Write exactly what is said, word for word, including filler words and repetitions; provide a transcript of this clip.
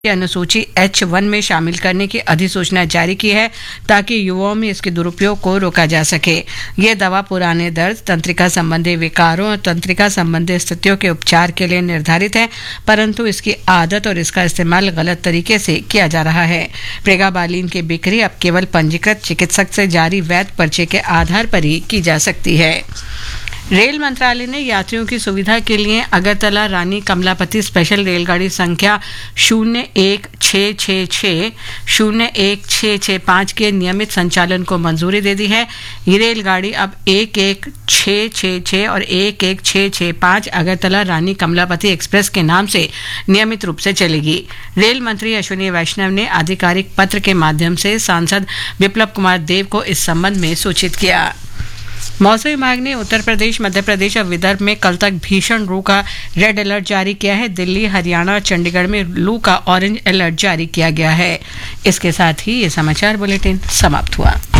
की अनुसूची H one में शामिल करने की अधिसूचना जारी की है ताकि युवाओं में इसके दुरुपयोग को रोका जा सके। ये दवा पुराने दर्द, तंत्रिका संबंधी विकारों और तंत्रिका संबंधी स्थितियों के उपचार के लिए निर्धारित है, परंतु इसकी आदत और इसका इस्तेमाल गलत तरीके से किया जा रहा है। प्रेगाबालिन की बिक्री अब केवल पंजीकृत चिकित्सक से जारी वैध पर्चे के आधार पर ही की जा सकती है। रेल मंत्रालय ने यात्रियों की सुविधा के लिए अगरतला रानी कमलापति स्पेशल रेलगाड़ी संख्या शून्य एक छः छः छः शून्य एक छः छः पाँच के नियमित संचालन को मंजूरी दे दी है। ये रेलगाड़ी अब एक एक छः छः छः और एक एक छः छः पाँच अगरतला रानी कमलापति एक्सप्रेस के नाम से नियमित रूप से चलेगी। रेल मंत्री अश्विनी वैष्णव ने आधिकारिक पत्र के माध्यम से सांसद विप्लव कुमार देव को इस संबंध में सूचित किया। मौसम विभाग ने उत्तर प्रदेश, मध्य प्रदेश और विदर्भ में कल तक भीषण लू का रेड अलर्ट जारी किया है। दिल्ली, हरियाणा और चंडीगढ़ में लू का ऑरेंज अलर्ट जारी किया गया है। इसके साथ ही ये समाचार बुलेटिन समाप्त हुआ।